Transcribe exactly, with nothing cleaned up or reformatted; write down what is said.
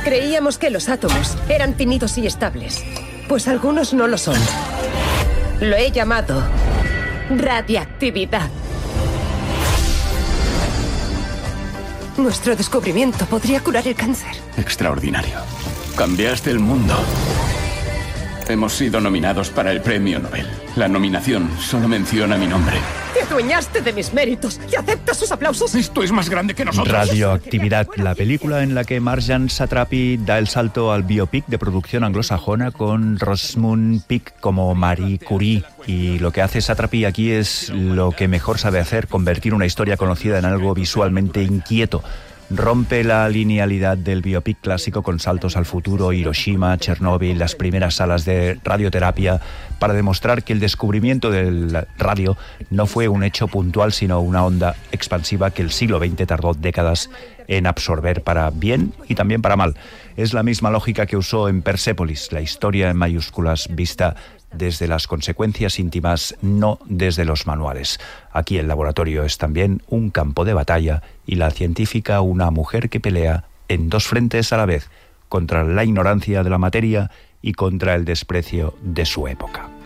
Creíamos que los átomos eran finitos y estables, pues algunos no lo son. Lo he llamado radiactividad. Nuestro descubrimiento podría curar el cáncer. Extraordinario. Cambiaste el mundo. Hemos sido nominados para el premio Nobel. La nominación solo menciona mi nombre. Te adueñaste de mis méritos y aceptas sus aplausos. Esto es más grande que nosotros. Radioactividad, la película en la que Marjan Satrapi da el salto al biopic de producción anglosajona con Rosamund Pike como Marie Curie. Y lo que hace Satrapi aquí es lo que mejor sabe hacer, convertir una historia conocida en algo visualmente inquieto. Rompe la linealidad del biopic clásico con saltos al futuro, Hiroshima, Chernóbil, las primeras salas de radioterapia, para demostrar que el descubrimiento del radio no fue un hecho puntual, sino una onda expansiva que el siglo veinte tardó décadas en absorber para bien y también para mal. Es la misma lógica que usó en Persépolis, la historia en mayúsculas vista desde las consecuencias íntimas, no desde los manuales. Aquí el laboratorio es también un campo de batalla y la científica una mujer que pelea en dos frentes a la vez, contra la ignorancia de la materia y contra el desprecio de su época.